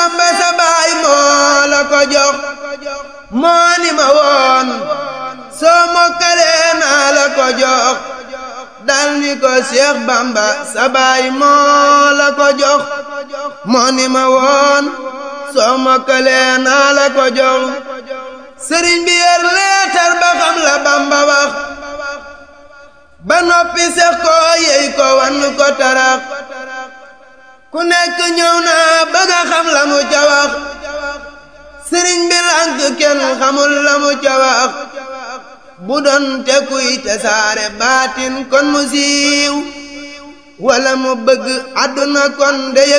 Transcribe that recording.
Bamba sa baay moo la ko jox moo ni ma woon soo mokkalee naa la ko jox dal ni ko Seex Bamba sa baay moo la ko jox moo ni ma woon soo mokkalee naa la ko jox sëriñ bi yor leetar ba xam la Bamba wax ba noppi sex ko yey ko wan ko tarax ku nekk ñëw na bëgg a xam la mu ca wax sëriñ bi lànk kenn xamul la mu ca wax bu doon te kuy te saare baatin kon mu siiw wala mu bëgg àdduna kon de